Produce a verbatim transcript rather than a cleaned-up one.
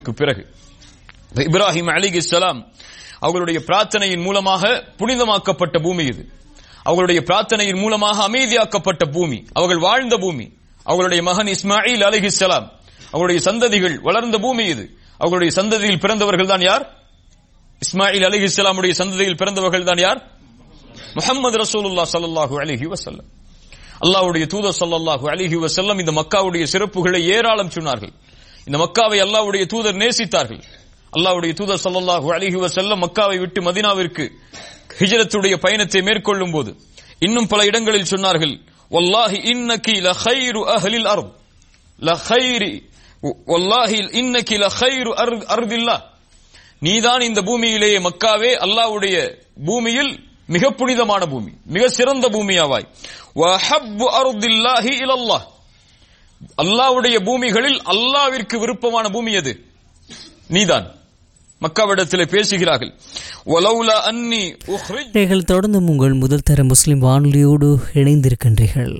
பிறகு இப்ராஹிம் அலைஹிஸ்ஸலாம் அவர்களுடைய பிரார்த்தனையின் மூலமாக புனிதமாக்கப்பட்ட பூமி இது. அவர்களுடைய பிரார்த்தனையின் மூலமாக அமைதியாக்கப்பட்ட பூமி, அவர்கள் வாழ்ந்த பூமி. அவர்களுடைய மகன் இஸ்மாயில் அலைஹிஸ்ஸலாம் அவருடைய சந்ததிகள் வளர்ந்த பூமி இது. அவர்களுடைய சந்ததியில் பிறந்தவர்கள் தான் யார்? இஸ்மாயில் அலைஹிஸ்ஸலாமுடைய சந்ததியில் பிறந்தவர்கள் தான் யார்? முஹம்மது ரசூலுல்லாஹ் ஸல்லல்லாஹு அலைஹி வஸல்லம். அல்லாஹ்வுடைய தூதர் ஸல்லல்லாஹு அலைஹி வஸல்லம் இந்த மக்காவுடைய சிறப்புகளை ஏராளம் சொன்னார்கள். இந்த மக்காவை அல்லாஹ்வுடைய தூதர் நேசித்தார்கள். அல்லாஹ்வுடைய தூதர் ஸல்லல்லாஹு அலைஹி வஸல்லம் மக்காவை விட்டு மதீனாவிற்கு ஹிஜ்ரத்துடைய பயணத்தை மேற்கொள்ளும் போது இன்னும் பல இடங்களில் சொன்னார்கள், வல்லாஹி இன்னகி லகைரு அஹ்லில் அர்த் லகைரி வல்லாஹி இன்னகி லகைரு அர்தில்லாஹ், நீதான் இந்த பூமியிலேயே மக்காவே அல்லாஹ்வுடைய பூமியில் மிக புனிதமான பூமி, மிக சிறந்த பூமியாவாய். வஹப்பு அர்தில்லாஹி இலல்லாஹ், அல்லாஹ்வுடைய பூமிகளில் அல்லாஹ்விற்கு விருப்பமான பூமி எது? நீதான். மக்காவிடத்திலே பேசுகிறார்கள். நீங்கள் தொடர்ந்து உங்கள் முதல் தர முஸ்லிம் வானொலியோடு இணைந்திருக்கின்றீர்கள்.